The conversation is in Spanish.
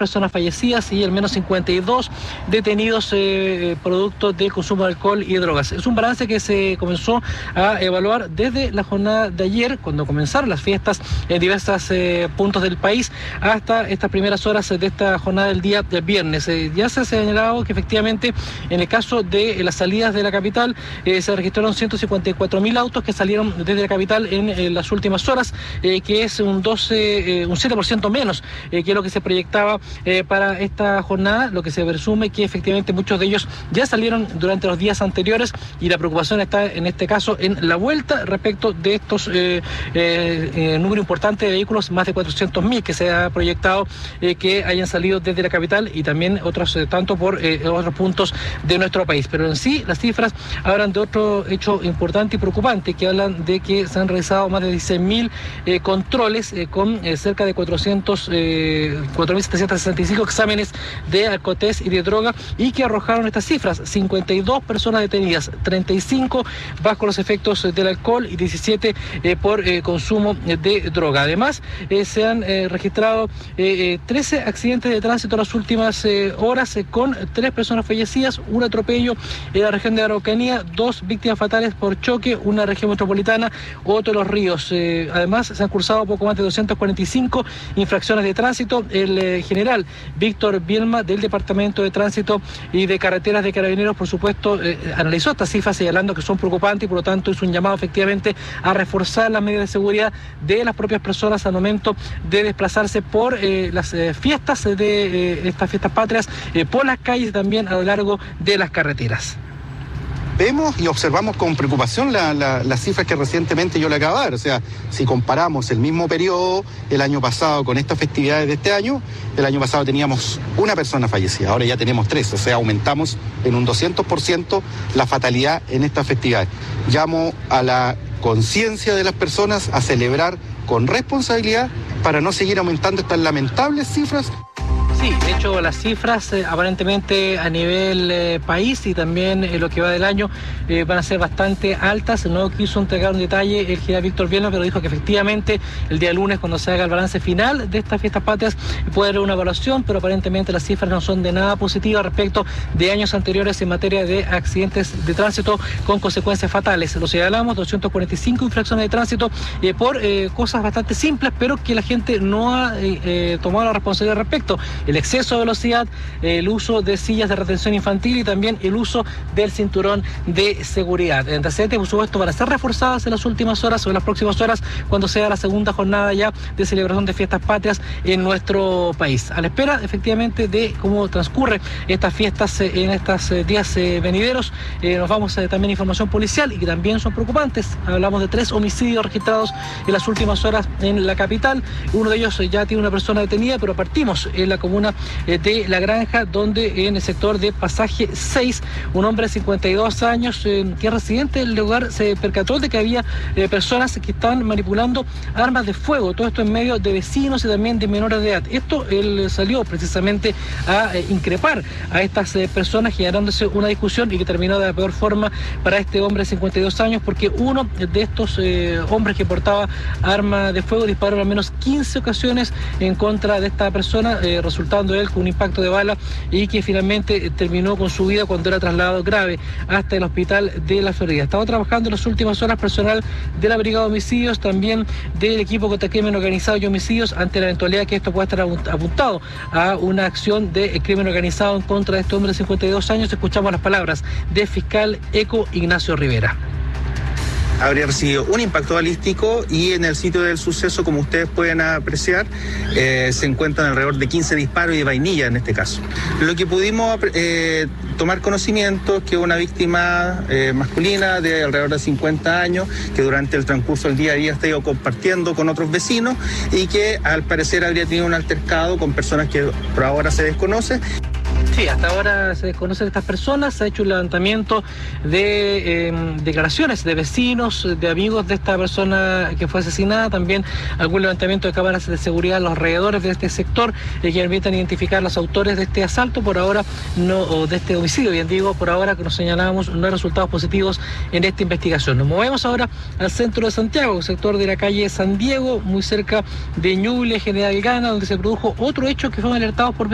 personas fallecidas y al menos 52 detenidos producto del consumo de alcohol y drogas. Es un balance que se comenzó a evaluar desde la jornada de ayer, cuando comenzaron las fiestas en diversos puntos del país, hasta estas primeras horas de esta jornada del día del viernes. Ya se ha señalado que efectivamente en el caso de las salidas de la capital se registraron 154.000 autos que salieron desde la capital en las últimas horas, que es un 7% menos que lo que se proyectaba para esta jornada, lo que se presume que efectivamente muchos de ellos ya salieron durante los días anteriores, y la preocupación está en este caso en la vuelta respecto de estos número importante de vehículos, más de 400.000 que se ha proyectado que hayan salido desde la capital y también otros tanto por otros puntos de nuestro país. Pero en sí las cifras hablan de otro hecho importante y preocupante, que hablan de que se han realizado más de 16.000 controles con cerca de 4.765 exámenes de alcotest y de droga, y que arrojaron estas cifras: 52 personas detenidas, 35 bajo los efectos del alcohol y 17 por consumo de droga. Además, se han registrado 13 accidentes de tránsito en las últimas horas, con 3 personas fallecidas, un atropello en la región de Araucanía, 2 víctimas fatales por choque, una región metropolitana, otro de los ríos. Además, se han cursado poco más de 245 infracciones de tránsito. El general Víctor Bielma, del Departamento de Tránsito y de Carreteras de Carabineros, por supuesto, analizó estas cifras señalando que son preocupantes, y por lo tanto es un llamado efectivamente a reforzar las medidas de seguridad de las propias personas al momento de desplazarse por las fiestas de estas fiestas patrias, por las calles y también a lo largo de las carreteras. Vemos y observamos con preocupación las cifras que recientemente yo le acabo de dar. O sea, si comparamos el mismo periodo el año pasado con estas festividades de este año, el año pasado teníamos una persona fallecida, ahora ya tenemos 3, o sea, aumentamos en un 200% la fatalidad en estas festividades. Llamo a la conciencia de las personas a celebrar con responsabilidad para no seguir aumentando estas lamentables cifras. Sí, de hecho las cifras aparentemente a nivel país y también lo que va del año van a ser bastante altas. No quiso entregar un detalle el general Víctor Bielma, pero dijo que efectivamente el día lunes, cuando se haga el balance final de estas fiestas patrias, puede haber una evaluación, pero aparentemente las cifras no son de nada positivas respecto de años anteriores en materia de accidentes de tránsito con consecuencias fatales. Lo señalamos, 245 infracciones de tránsito por cosas bastante simples, pero que la gente no ha tomado la responsabilidad respecto: el exceso de velocidad, el uso de sillas de retención infantil y también el uso del cinturón de seguridad. Antecedentes, por supuesto, van a ser reforzadas en las últimas horas o en las próximas horas, cuando sea la segunda jornada ya de celebración de fiestas patrias en nuestro país. A la espera, efectivamente, de cómo transcurren estas fiestas en estos días venideros, nos vamos también a información policial, y que también son preocupantes. Hablamos de 3 homicidios registrados en las últimas horas en la capital. Uno de ellos ya tiene una persona detenida, pero partimos en la comuna de La Granja, donde en el sector de Pasaje 6, un hombre de 52 años que es residente del lugar se percató de que había personas que estaban manipulando armas de fuego, todo esto en medio de vecinos y también de menores de edad. Esto él salió precisamente a increpar a estas personas, generándose una discusión y que terminó de la peor forma para este hombre de 52 años, porque uno de estos hombres que portaba arma de fuego disparó al menos 15 ocasiones en contra de esta persona, resultando él con un impacto de bala, y que finalmente terminó con su vida cuando era trasladado grave hasta el hospital de La Florida. Estaba trabajando en las últimas horas personal de la Brigada de Homicidios, también del equipo contra crimen organizado y homicidios, ante la eventualidad que esto pueda estar apuntado a una acción de crimen organizado en contra de este hombre de 52 años. Escuchamos las palabras del fiscal Eco Ignacio Rivera. Habría recibido un impacto balístico, y en el sitio del suceso, como ustedes pueden apreciar, se encuentran alrededor de 15 disparos y de vainilla en este caso. Lo que pudimos tomar conocimiento es que una víctima masculina de alrededor de 50 años, que durante el transcurso del día a día está compartiendo con otros vecinos, y que al parecer habría tenido un altercado con personas que por ahora se desconocen. Sí, hasta ahora se desconocen estas personas. Se ha hecho un levantamiento de declaraciones de vecinos, de amigos de esta persona que fue asesinada, también algún levantamiento de cámaras de seguridad en los alrededores de este sector que permitan identificar los autores de este asalto. Por ahora no, o de este homicidio, bien digo, por ahora, que nos señalábamos, no hay resultados positivos en esta investigación. Nos movemos ahora al centro de Santiago, sector de la calle San Diego, muy cerca de Ñuble, General Gana, donde se produjo otro hecho que fueron alertados por